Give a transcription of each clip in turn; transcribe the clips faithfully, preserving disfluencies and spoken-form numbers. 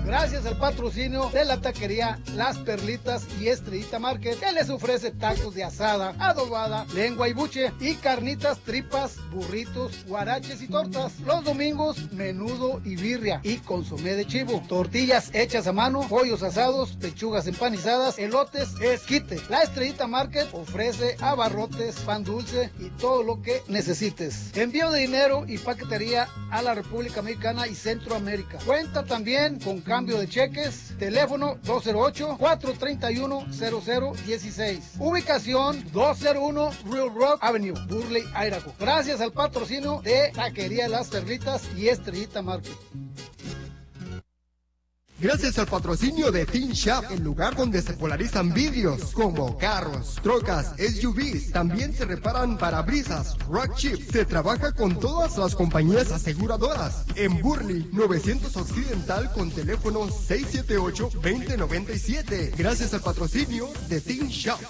gracias al patrocinio de la taquería Las Perlitas y Estrellita Market, que les ofrece tacos de asada, adobada, lengua y buche, y carnitas, tripas, burritos, guaraches y tortas. Los domingos, menudo y birria, y consomé de chivo, tortillas hechas a mano, pollos asados, pechugas empanizadas, elotes, esquite. La Estrellita Market ofrece abarrotes, pan dulce y todo lo que necesites. Envío de dinero y paquetería a la República Mexicana y Centroamérica. Cuenta también con cambio de cheques. Teléfono dos cero ocho, cuatro tres uno, cero cero uno seis. Ubicación doscientos uno Real Rock Avenue, Burley, Idaho. Gracias al patrocinio de Taquería Las Perlitas y Estrellita Market. Gracias al patrocinio de Teen Shop, el lugar donde se polarizan vidrios como carros, trocas, S U Vs. También se reparan parabrisas, rock chips. Se trabaja con todas las compañías aseguradoras. En Burley, novecientos Occidental, con teléfono seis siete ocho, dos cero nueve siete. Gracias al patrocinio de Teen Shop.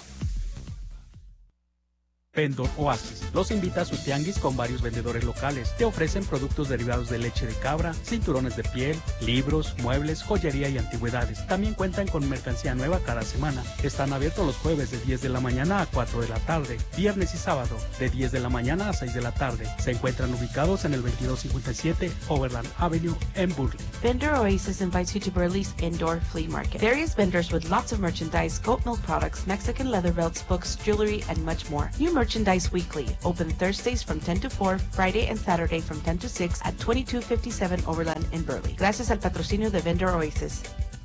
Vendor Oasis los invita a su tianguis con varios vendedores locales. Te ofrecen productos derivados de leche de cabra, cinturones de piel, libros, muebles, joyería y antigüedades. También cuentan con mercancía nueva cada semana. Están abiertos los jueves de diez de la mañana a cuatro de la tarde, viernes y sábado de diez de la mañana a seis de la tarde. Se encuentran ubicados en el veintidós cincuenta y siete Overland Avenue en Burley. Vendor Oasis invites you to Burley's Indoor Flea Market. Various vendors with lots of merchandise, goat milk products, Mexican leather belts, books, jewelry, and much more. New merchandise weekly. Open Thursdays from ten to four, Friday and Saturday from ten to six at twenty-two fifty-seven Overland in Burley. Gracias al patrocinio de Vendor Oasis.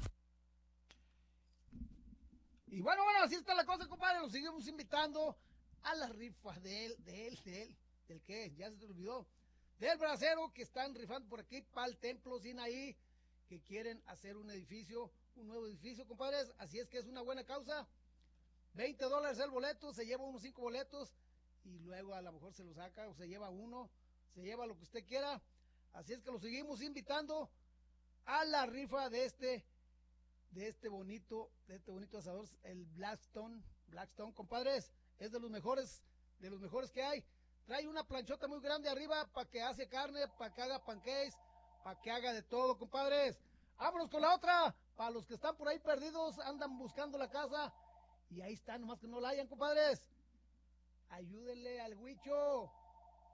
Y bueno, bueno, así está la cosa, compadre. Nos seguimos invitando a las rifas de él, de él, de él. ¿Del qué? Ya se te olvidó. Del bracero que están rifando por aquí para el Templo Sinaí, que quieren hacer un edificio, un nuevo edificio, compadres. Así es que es una buena causa. veinte dólares el boleto, se lleva unos cinco boletos y luego a lo mejor se lo saca o se lleva uno, se lleva lo que usted quiera. Así es que lo seguimos invitando a la rifa de este, de este bonito, de este bonito asador, el Blackstone, Blackstone, compadres, es de los mejores, de los mejores que hay. Trae una planchota muy grande arriba para que hace carne, para que haga pancakes, para que haga de todo, compadres. Vámonos con la otra, para los que están por ahí perdidos, andan buscando la casa. Y ahí está, nomás que no la hayan, compadres. Ayúdenle al Huicho.